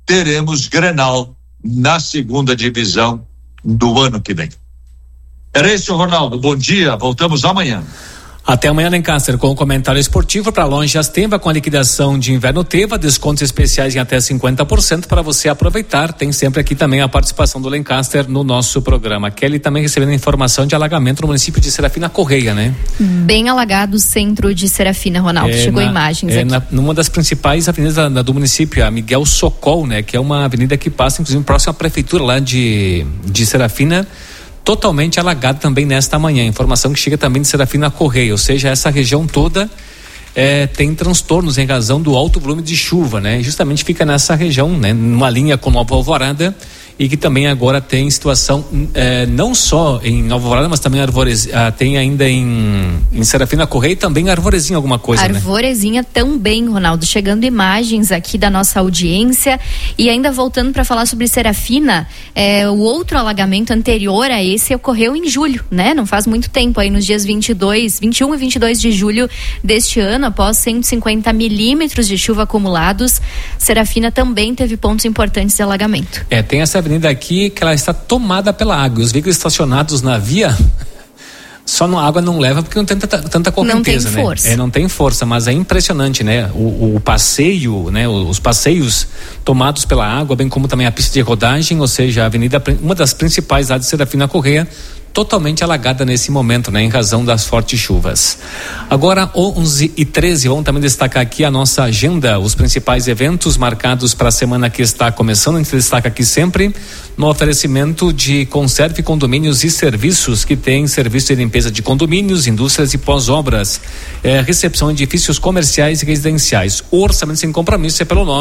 teremos Grenal na segunda divisão do ano que vem. Era isso, Ronaldo. Bom dia, voltamos amanhã. Até amanhã, Lancaster, com o comentário esportivo para Lojas Teva, com a liquidação de inverno Teva, descontos especiais em até 50% para você aproveitar. Tem sempre aqui também a participação do Lancaster no nosso programa. Kelly também recebendo informação de alagamento no município de Serafina Correia, né? Bem alagado o centro de Serafina, Ronaldo. Chegou imagens aqui. Numa das principais avenidas do município, a Miguel Socol, né? Que é uma avenida que passa, inclusive, próxima à prefeitura lá de Serafina, totalmente alagado também nesta manhã. Informação que chega também de Serafina Correia, ou seja, essa região toda tem transtornos em razão do alto volume de chuva, né? Justamente fica nessa região, né? Numa linha com Nova Alvorada, e que também agora tem situação não só em Nova Alvorada, mas também tem ainda em Serafina Correia e também Arvorezinha alguma coisa, Arvorezinha, né? Também, Ronaldo, chegando imagens aqui da nossa audiência. E ainda voltando para falar sobre Serafina, o outro alagamento anterior a esse ocorreu em julho, né? Não faz muito tempo, aí nos dias 21 e 22 de julho deste ano, após 150 milímetros de chuva acumulados, Serafina também teve pontos importantes de alagamento. Tem essa avenida aqui que ela está tomada pela água. Os veículos estacionados na via, só a água não leva porque não tem tanta correnteza, não tem força. Não tem força, mas é impressionante, né? O passeio, né? Os passeios tomados pela água, bem como também a pista de rodagem, ou seja, a avenida, uma das principais lá de Serafina Correia, totalmente alagada nesse momento, né? Em razão das fortes chuvas. Agora, 11h13, vamos também destacar aqui a nossa agenda, os principais eventos marcados para a semana que está começando. A gente destaca aqui sempre no oferecimento de Conserve Condomínios e Serviços, que tem serviço de limpeza de condomínios, indústrias e pós-obras, recepção de edifícios comerciais e residenciais. O orçamento sem compromisso é pelo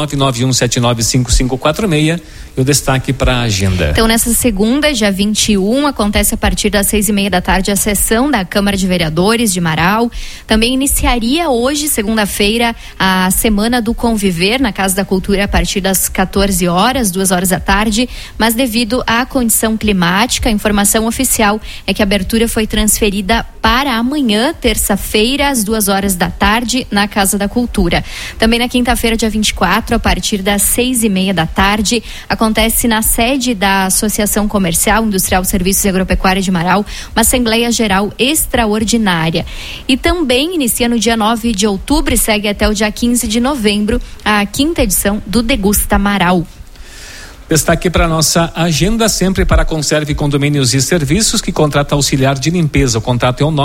991795546. E o destaque para a agenda. Então, nessa segunda, dia 21, acontece a partir das 6:30 da tarde a sessão da Câmara de Vereadores de Marau. Também iniciaria hoje, segunda-feira, a Semana do Conviver na Casa da Cultura a partir das 14 horas, 2 horas da tarde, mas devido à condição climática, a informação oficial é que a abertura foi transferida para amanhã, terça-feira, às 2 horas da tarde, na Casa da Cultura. Também na quinta-feira, dia 24, a partir das 6:30 da tarde, acontece na sede da Associação Comercial, Industrial, Serviços e Agropecuária de Marau, uma Assembleia Geral extraordinária. E também inicia no dia 9 de outubro e segue até o dia 15 de novembro a 5ª edição do Degusta Marau. Destaque para nossa agenda, sempre para Conserve Condomínios e Serviços, que contrata auxiliar de limpeza. O contato é o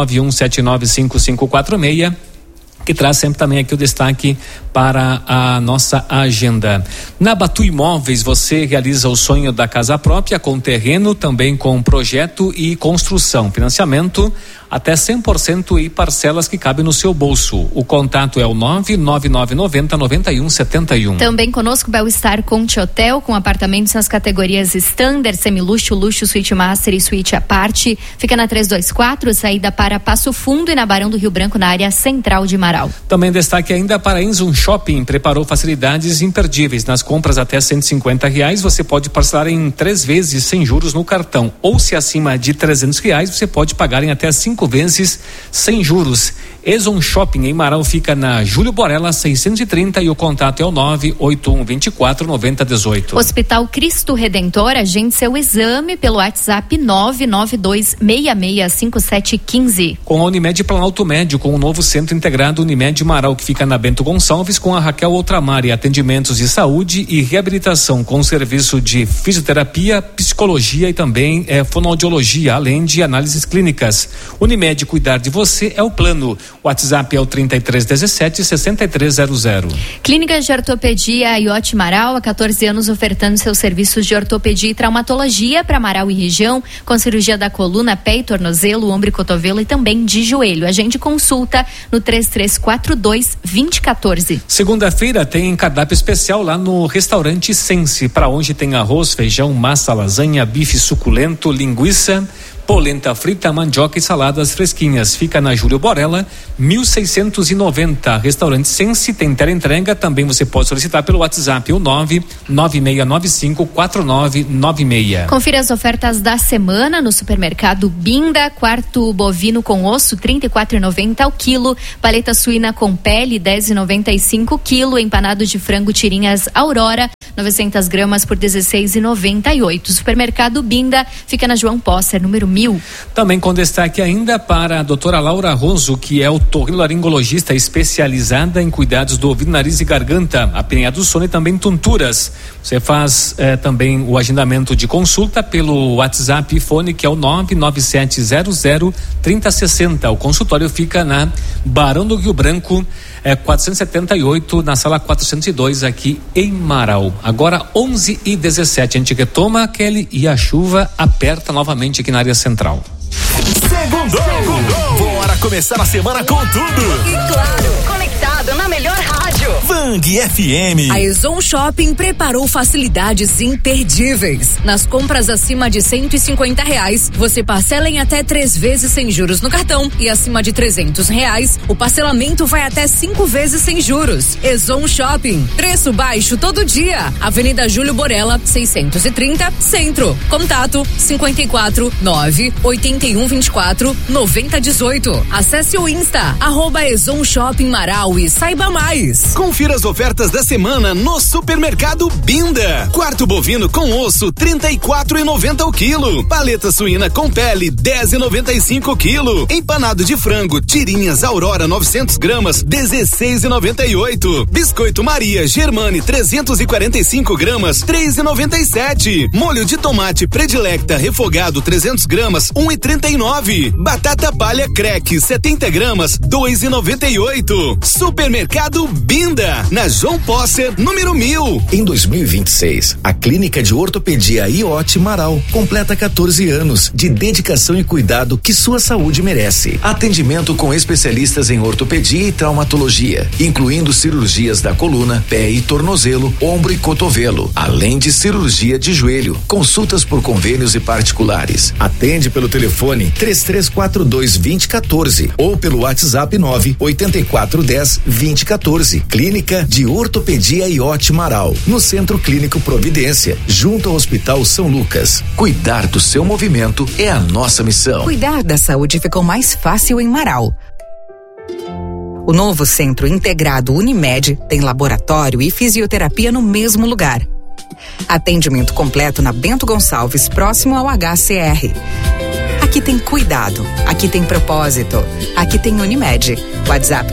991795546, que traz sempre também aqui o destaque para a nossa agenda. Na Batu Imóveis, você realiza o sonho da casa própria com terreno, também com projeto e construção, financiamento até 100% e parcelas que cabem no seu bolso. O contato é o 99990-9171. Também conosco Bel-Estar Conte Hotel, com apartamentos nas categorias Standard, Semiluxo, Luxo, Suíte Master e Suíte à parte. Fica na 324, saída para Passo Fundo, e na Barão do Rio Branco, na área central de Marau. Também destaque ainda para Enzum Shopping, preparou facilidades imperdíveis. Nas compras até R$150, você pode parcelar em 3 vezes sem juros no cartão, ou se acima de R$300, você pode pagar em até 5 vezes sem juros. Enzum Shopping em Marau fica na Júlio Borella 630 e o contato é o 981249018. Hospital Cristo Redentor, agende seu exame pelo WhatsApp 992665715. Com a Unimed Planalto Médio, com o novo Centro Integrado Unimed Marau, que fica na Bento Gonçalves, com a Raquel Outramari, atendimentos de saúde e reabilitação, com serviço de fisioterapia, psicologia e também fonoaudiologia, além de análises clínicas. Unimed, cuidar de você é o plano. O WhatsApp é o 3317-6300. Clínica de Ortopedia Iote Marau, há 14 anos ofertando seus serviços de ortopedia e traumatologia para Marau e região, com cirurgia da coluna, pé e tornozelo, ombro e cotovelo e também de joelho. Agende consulta no 3342-2014. Segunda-feira tem cardápio especial lá no restaurante Sense, para hoje tem arroz, feijão, massa, lasanha, bife suculento, linguiça, polenta frita, mandioca e saladas fresquinhas. Fica na Júlio Borella 1690. Restaurante Sense, tem teleentrega. Também você pode solicitar pelo WhatsApp o 996954996. Confira as ofertas da semana no supermercado Binda. Quarto bovino com osso R$34,90 ao quilo. Paleta suína com pele R$10,95 quilo. Empanado de frango tirinhas Aurora 900 gramas por R$16,98. Supermercado Binda fica na João Posser, número 1000. Também com destaque ainda para a doutora Laura Roso, que é otorrinolaringologista especializada em cuidados do ouvido, nariz e garganta, apneia do sono e também tonturas. Você faz também o agendamento de consulta pelo WhatsApp e fone, que é o 99700-3060. O consultório fica na Barão do Rio Branco, 478, na sala 402, aqui em Marau. Agora 11h17, a gente retoma, Kelly, e a chuva aperta novamente aqui na área central. Segundo. Bora começar a semana com tudo. E claro, conectado na melhor rádio. Vang FM. A Ezon Shopping preparou facilidades imperdíveis. Nas compras acima de R$150, você parcela em até 3 vezes sem juros no cartão, e acima de R$300, o parcelamento vai até 5 vezes sem juros. Ezon Shopping, preço baixo todo dia. Avenida Júlio Borella, 630, Centro. Contato 549-8124-9018. Acesse o Insta, @Ezon Shopping Marau e saiba mais. Confira as ofertas da semana no Supermercado Binda. Quarto bovino com osso, R$34,90 o quilo. Paleta suína com pele, R$10,95 o quilo. Empanado de frango, tirinhas Aurora 900 gramas, R$16,98. Biscoito Maria Germane 345 gramas, R$3,97. Molho de tomate Predilecta refogado 300 gramas, R$1,39. Batata palha Crack 70 gramas, R$2,98. Supermercado Binda, na João Posser, número 1000. Em 2026, a Clínica de Ortopedia IOT Marau completa 14 anos de dedicação e cuidado que sua saúde merece. Atendimento com especialistas em ortopedia e traumatologia, incluindo cirurgias da coluna, pé e tornozelo, ombro e cotovelo, além de cirurgia de joelho. Consultas por convênios e particulares. Atende pelo telefone 3342-2014 ou pelo WhatsApp 98410-2014. Clínica de Ortopedia IOT Marau, no Centro Clínico Providência, junto ao Hospital São Lucas. Cuidar do seu movimento é a nossa missão. Cuidar da saúde ficou mais fácil em Marau. O novo Centro Integrado Unimed tem laboratório e fisioterapia no mesmo lugar. Atendimento completo na Bento Gonçalves, próximo ao HCR. Aqui tem cuidado, aqui tem propósito, aqui tem Unimed. WhatsApp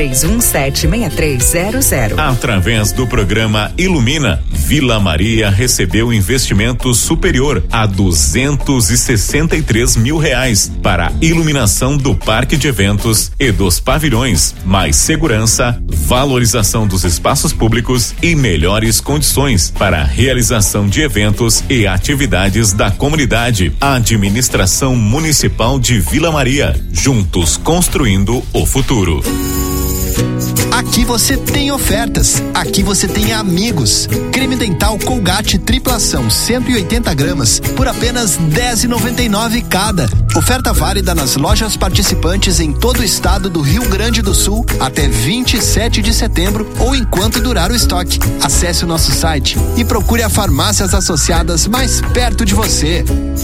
33176300. Através do programa Ilumina, Vila Maria recebeu investimento superior a R$263 mil para iluminação do parque de eventos e dos pavilhões, mais segurança, valorização dos espaços públicos e melhores condições para a realização de eventos e atividades da comunidade. A Administração Municipal de Vila Maria, juntos construindo o futuro. Aqui você tem ofertas, aqui você tem amigos. Creme dental Colgate triplação 180 gramas por apenas R$10,99 cada. Oferta válida nas lojas participantes em todo o estado do Rio Grande do Sul até 27 de setembro ou enquanto durar o estoque. Acesse o nosso site e procure a farmácias associadas mais perto de você.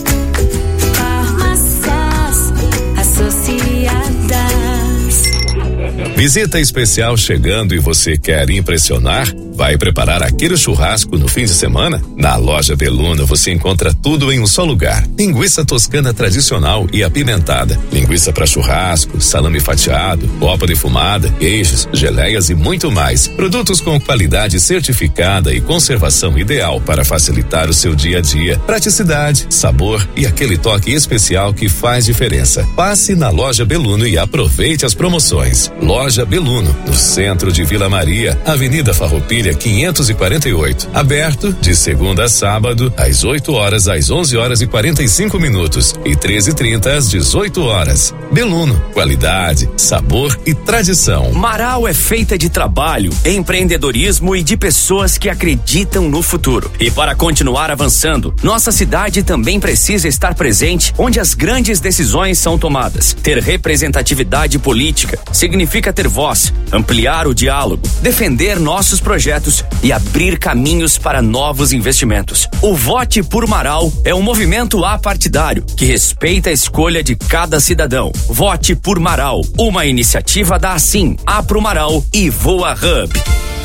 Farmácias Associadas. Visita especial chegando e você quer impressionar? Vai preparar aquele churrasco no fim de semana? Na Loja Beluno você encontra tudo em um só lugar. Linguiça toscana tradicional e apimentada, linguiça para churrasco, salame fatiado, copa defumada, queijos, geleias e muito mais. Produtos com qualidade certificada e conservação ideal para facilitar o seu dia a dia. Praticidade, sabor e aquele toque especial que faz diferença. Passe na Loja Beluno e aproveite as promoções. Loja Beluno, no centro de Vila Maria, Avenida Farroupilha 548. Aberto de segunda a sábado, às 8 horas às 11h45 e 13h30 às 18 horas. Beluno, qualidade, sabor e tradição. Marau é feita de trabalho, empreendedorismo e de pessoas que acreditam no futuro. E para continuar avançando, nossa cidade também precisa estar presente onde as grandes decisões são tomadas. Ter representatividade política significa ter voz, ampliar o diálogo, defender nossos projetos e abrir caminhos para novos investimentos. O Vote por Marau é um movimento apartidário que respeita a escolha de cada cidadão. Vote por Marau, uma iniciativa da Assim, Apro Marau e Voa Hub.